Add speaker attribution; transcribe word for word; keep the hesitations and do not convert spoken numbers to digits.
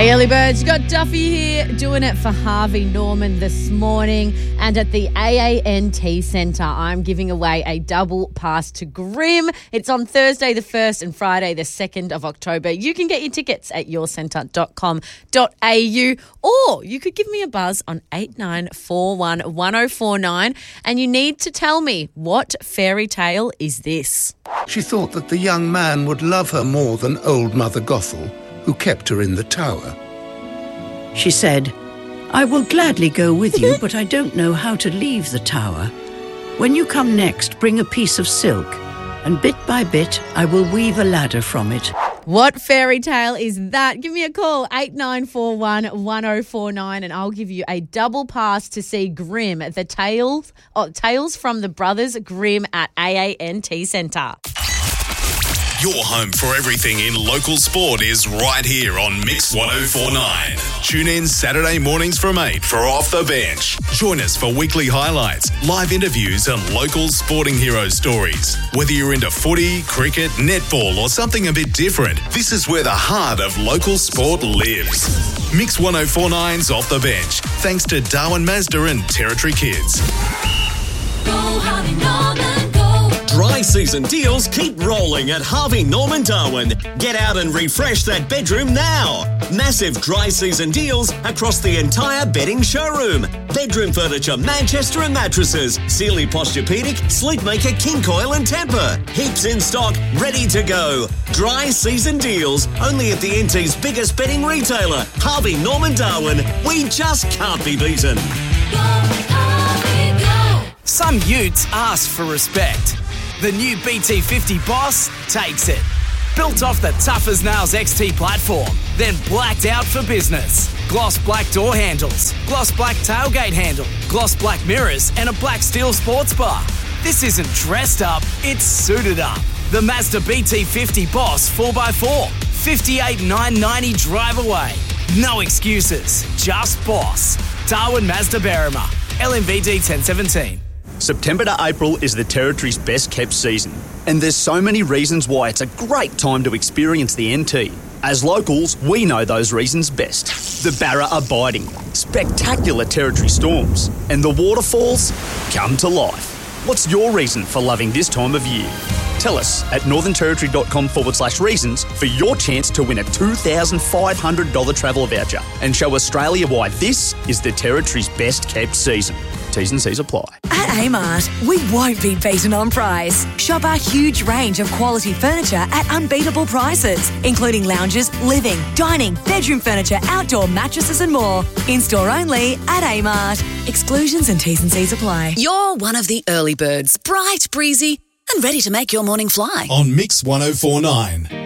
Speaker 1: Hey, early birds, you got Duffy here doing it for Harvey Norman this morning. And at the A A N T Centre, I'm giving away a double pass to Grimm. It's on Thursday the first and Friday the second of October. You can get your tickets at your centre dot com dot a u, or you could give me a buzz on eight nine four one, one oh four nine, and you need to tell me, what fairy tale is this?
Speaker 2: She thought that the young man would love her more than old Mother Gothel, who kept her in the tower.
Speaker 3: She said, "I will gladly go with you, but I don't know how to leave the tower. When you come next, bring a piece of silk, and bit by bit I will weave a ladder from it."
Speaker 1: What fairy tale is that? Give me a call, eight nine four one, one oh four nine, and I'll give you a double pass to see Grimm, the Tales, oh, Tales from the Brothers Grimm at A A N T Centre.
Speaker 4: Your home for everything in local sport is right here on Mix one oh four nine. Tune in Saturday mornings from eight for Off the Bench. Join us for weekly highlights, live interviews and local sporting hero stories. Whether you're into footy, cricket, netball or something a bit different, this is where the heart of local sport lives. Mix one oh four nine's Off the Bench, thanks to Darwin Mazda and Territory Kids.
Speaker 5: Go Harvey Norman, go.
Speaker 6: Dry season deals keep rolling at Harvey Norman Darwin. Get out and refresh that bedroom now. Massive dry season deals across the entire bedding showroom. Bedroom furniture, Manchester and mattresses, Sealy Posturepedic, Sleepmaker, King Coil and Tempur. Heaps in stock, ready to go. Dry season deals only at the N T's biggest bedding retailer, Harvey Norman Darwin. We just can't be beaten.
Speaker 5: Go Harvey, go.
Speaker 7: Some utes ask for respect. The new B T fifty Boss takes it. Built off the Tough as Nails X T platform, then blacked out for business. Gloss black door handles, gloss black tailgate handle, gloss black mirrors, and a black steel sports bar. This isn't dressed up, it's suited up. The Mazda B T fifty Boss four by four, fifty-eight thousand nine hundred ninety drive away. No excuses, just boss. Darwin Mazda Berrima, L M V D ten seventeen.
Speaker 8: September to April is the Territory's best kept season, and there's so many reasons why it's a great time to experience the N T. As locals, we know those reasons best. The Barra are biting, spectacular Territory storms, and the waterfalls come to life. What's your reason for loving this time of year? Tell us at northernterritory.com forward slash reasons for your chance to win a two thousand five hundred dollars travel voucher and show Australia why this is the Territory's best kept season. T's and C's apply.
Speaker 9: At Amart, we won't be beaten on price. Shop our huge range of quality furniture at unbeatable prices, including lounges, living, dining, bedroom furniture, outdoor mattresses and more. In-store only at Amart. Exclusions and T's and C's apply.
Speaker 10: You're one of the early birds, bright, breezy and ready to make your morning fly.
Speaker 4: On Mix one oh four nine.